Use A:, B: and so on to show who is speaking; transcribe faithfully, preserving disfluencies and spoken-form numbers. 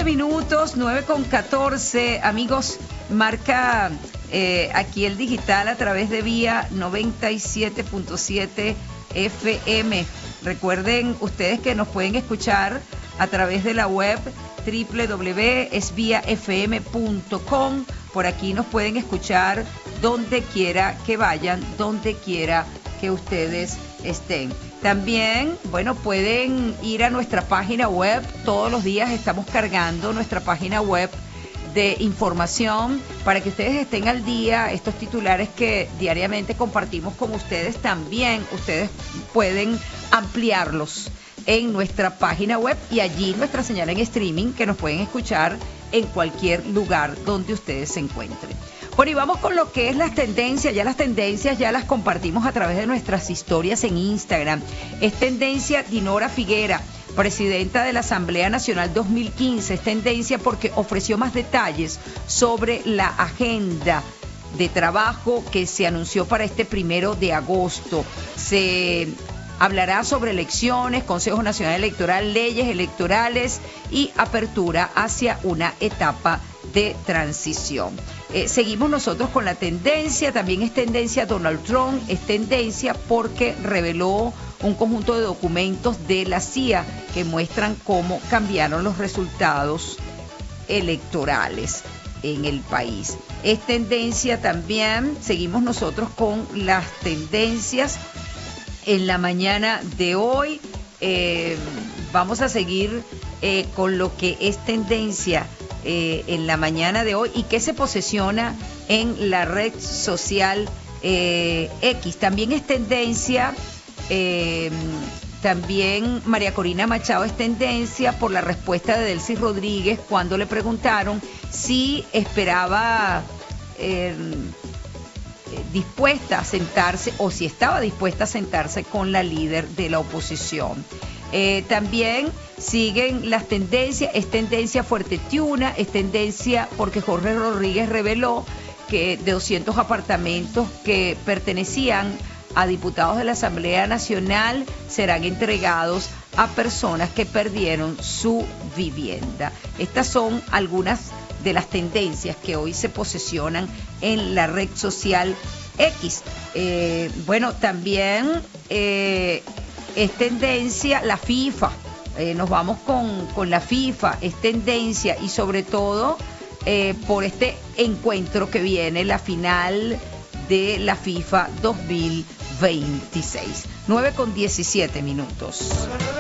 A: catorce minutos, nueve con catorce. Amigos, marca eh, aquí el digital a través de Vía noventa y siete punto siete F M. Recuerden ustedes que nos pueden escuchar a través de la web doble u doble u doble u punto es vía f m punto com. Por aquí nos pueden escuchar donde quiera que vayan, donde quiera que ustedes estén. También, bueno, pueden ir a nuestra página web. Todos los días estamos cargando nuestra página web de información para que ustedes estén al día. Estos titulares que diariamente compartimos con ustedes, también ustedes pueden ampliarlos en nuestra página web y allí nuestra señal en streaming, que nos pueden escuchar en cualquier lugar donde ustedes se encuentren. Bueno, y vamos con lo que es las tendencias. Ya las tendencias ya las compartimos a través de nuestras historias en Instagram. Es tendencia Dinora Figuera, presidenta de la Asamblea Nacional dos mil quince. Es tendencia porque ofreció más detalles sobre la agenda de trabajo que se anunció para este primero de agosto. Se hablará sobre elecciones, Consejo Nacional Electoral, leyes electorales y apertura hacia una etapa de transición. Eh, seguimos nosotros con la tendencia. También es tendencia Donald Trump. Es tendencia porque reveló un conjunto de documentos de la C I A que muestran cómo cambiaron los resultados electorales en el país. Es tendencia también, seguimos nosotros con las tendencias en la mañana de hoy. Eh, vamos a seguir eh, con lo que es tendencia eh, en la mañana de hoy y que se posesiona en la red social eh, X. También es tendencia, eh, también María Corina Machado es tendencia por la respuesta de Delcy Rodríguez cuando le preguntaron si esperaba eh, dispuesta a sentarse o si estaba dispuesta a sentarse con la líder de la oposición. Eh, también siguen las tendencias. Es tendencia Fuerte Tiuna, es tendencia porque Jorge Rodríguez reveló que de doscientos apartamentos que pertenecían a diputados de la Asamblea Nacional serán entregados a personas que perdieron su vivienda. Estas son algunas de las tendencias que hoy se posesionan en la red social X. Eh, bueno, también eh, es tendencia la FIFA. Eh, nos vamos con, con la FIFA. Es tendencia y sobre todo eh, por este encuentro que viene, la final de la FIFA dos mil veintiséis. nueve con diecisiete minutos.